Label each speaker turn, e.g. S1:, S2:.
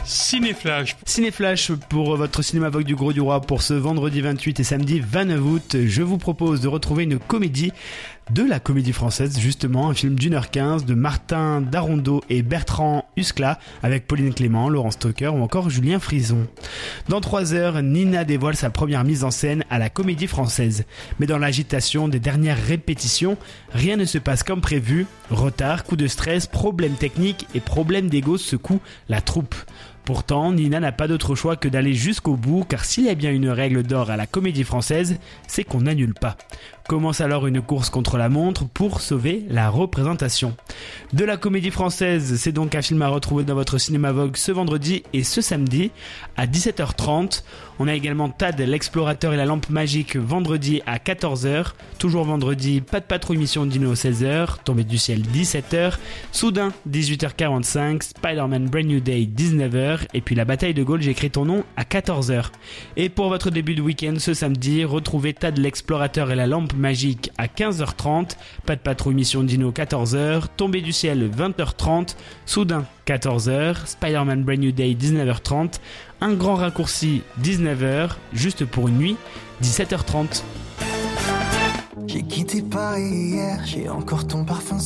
S1: Cinéflash.
S2: Cinéflash pour votre Cinémavogue du Gros du Roi pour ce vendredi 28 et samedi 29 août. Je vous propose de retrouver une comédie de la Comédie Française, justement, un film d'1h15 de Martin Darondeau et Bertrand Huskla avec Pauline Clément, Laurent Stocker ou encore Julien Frison. Dans 3 heures, Nina dévoile sa première mise en scène à la Comédie Française. Mais dans l'agitation des dernières répétitions, rien ne se passe comme prévu. Retard, coup de stress, problèmes techniques et problèmes d'ego secouent la troupe. Pourtant, Nina n'a pas d'autre choix que d'aller jusqu'au bout, car s'il y a bien une règle d'or à la Comédie Française, c'est qu'on n'annule pas. Commence alors une course contre la montre pour sauver la représentation. De la Comédie Française, c'est donc un film à retrouver dans votre Cinémavogue ce vendredi et ce samedi à 17h30. On a également Tad, l'explorateur et la lampe magique vendredi à 14h. Toujours vendredi, pas de patrouille mission Dino 16h, Tombée du ciel 17h, Soudain 18h45, Spider-Man Brand New Day 19h et puis la bataille de Gaulle, j'écris ton nom à 14h. Et pour votre début de week-end ce samedi, retrouvez Tad, l'explorateur et la lampe magique à 15h30, pas de patrouille mission Dino 14h, Tombée du ciel 20h30, Soudain 14h, Spider-Man Brand New Day 19h30, un grand raccourci 19h, juste pour une nuit 17h30.
S3: J'ai quitté Paris hier, j'ai encore ton parfum